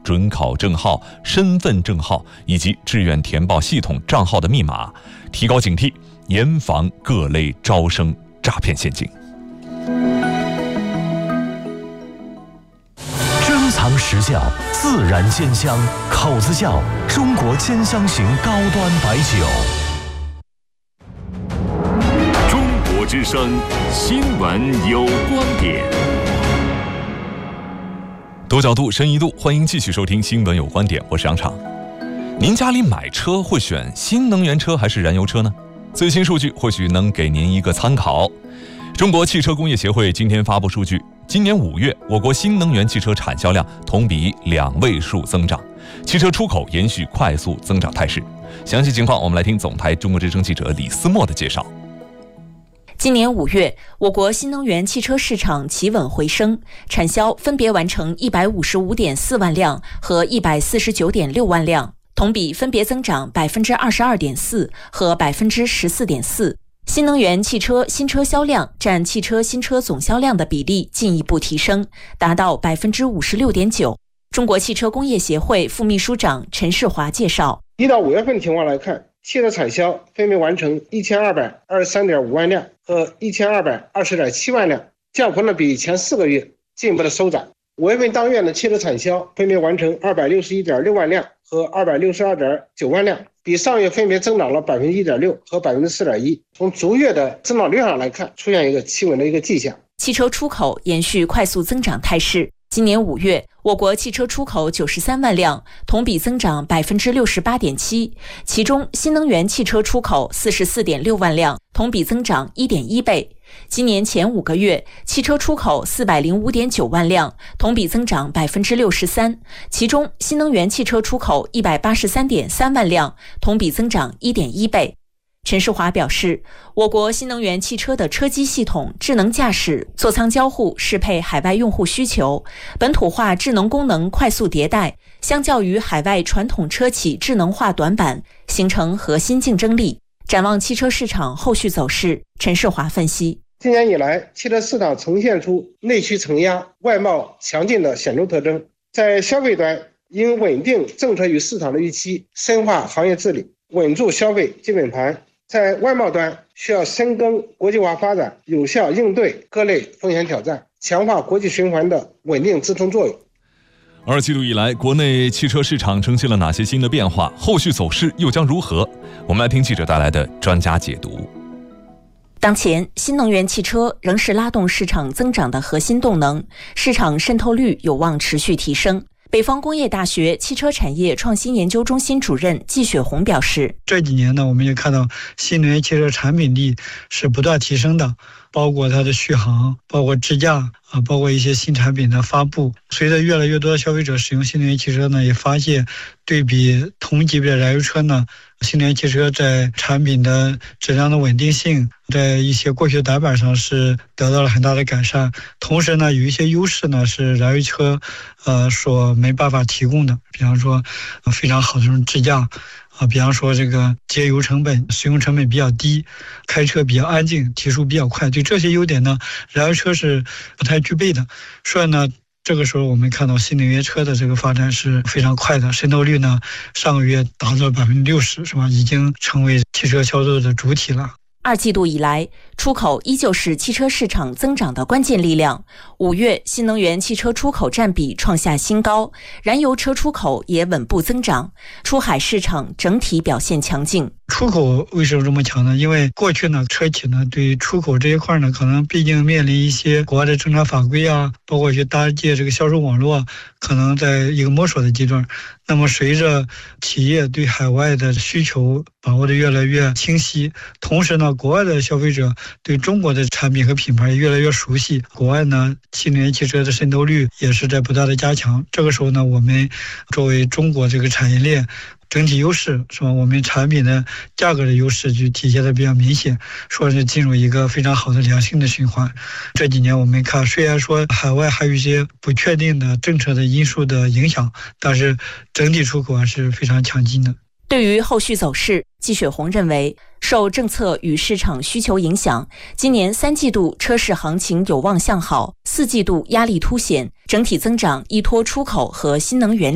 准考证号、身份证号以及志愿填报系统账号的密码，提高警惕，严防各类招生诈骗陷阱。 珍藏实效，自然鲜香，口子窖中国兼香型高端白酒。 中国之声新闻有观点， 多角度，深一度，欢迎继续收听新闻有观点，我是杨畅。您家里买车会选新能源车还是燃油车呢？最新数据或许能给您一个参考。中国汽车工业协会今天发布数据，今年5月，我国新能源汽车产销量同比2位数增长，汽车出口延续快速增长态势。详细情况，我们来听总台中国之声记者李思墨的介绍。 今年5月，我国新能源汽车市场企稳回升，产销分别完成155.4万辆和149.6万辆，同比分别增长22.4%和14.4%。新能源汽车新车销量占汽车新车总销量的比例进一步提升，达到56.9%。中国汽车工业协会副秘书长陈世华介绍 ，1到5月份情况来看，汽车产销分别完成1223.5万辆和1220.7万辆，降幅呢比前4个月进一步的收窄。5月份当月呢，汽车产销分别完成261.6万辆和262.9万辆，比上月分别增长了1.6%和4.1%。从逐月的增长率上来看，出现一个企稳的一个迹象。 汽车出口延续快速增长态势。今年5月，我国汽车出口93万辆，同比增长68.7%，其中新能源汽车出口44.6万辆，同比增长1.1倍。今年前5个月，汽车出口405.9万辆，同比增长63%，其中新能源汽车出口183.3万辆，同比增长1.1倍。陈世华表示，我国新能源汽车的车机系统、智能驾驶、座舱交互适配海外用户需求，本土化智能功能快速迭代，相较于海外传统车企智能化短板，形成核心竞争力。展望汽车市场后续走势，陈世华分析， 今年以来，汽车市场呈现出内需承压、外贸强劲的显著特征。在消费端，应稳定政策与市场的预期，深化行业治理，稳住消费基本盘；在外贸端，需要深耕国际化发展，有效应对各类风险挑战，强化国际循环的稳定支撑作用。 2季度以来，国内汽车市场呈现了哪些新的变化？后续走势又将如何？我们来听记者带来的专家解读。 当前，新能源汽车仍是拉动市场增长的核心动能，市场渗透率有望持续提升。北方工业大学汽车产业创新研究中心主任季雪红表示， 这几年呢，我们也看到新能源汽车产品力是不断提升的，包括它的续航，包括智驾包括一些新产品的发布。随着越来越多的消费者使用新能源汽车呢，也发现对比同级别的燃油车呢，新能源汽车在产品的质量的稳定性，在一些过去短板上是得到了很大的改善。同时呢，有一些优势呢是燃油车所没办法提供的，比方说非常好的这种智驾比方说这个节油成本、使用成本比较低，开车比较安静，提速比较快。对这些优点呢，燃油车是不太具备的。所以呢，这个时候我们看到新能源车的这个发展是非常快的，渗透率呢上个月达到了60%，是吧？已经成为汽车销售的主体了。 2季度以来，出口依旧是汽车市场增长的关键力量。5月，新能源汽车出口占比创下新高，燃油车出口也稳步增长，出海市场整体表现强劲。 出口为什么这么强呢？因为过去呢，车企呢对出口这一块呢，可能毕竟面临一些国外的政策法规包括去搭建这个销售网络，可能在一个摸索的阶段。那么随着企业对海外的需求把握的越来越清晰，同时呢，国外的消费者对中国的产品和品牌也越来越熟悉，国外呢，新能源汽车的渗透率也是在不断的加强。这个时候呢，我们作为中国这个产业链整体优势，是吧？我们产品的价格的优势就体现的比较明显，说是进入一个非常好的良性的循环。这几年我们看，虽然说海外还有一些不确定的政策的因素的影响，但是整体出口还是非常强劲的。 对于后续走势，季雪红认为，受政策与市场需求影响，今年3季度车市行情有望向好，4季度压力凸显，整体增长依托出口和新能源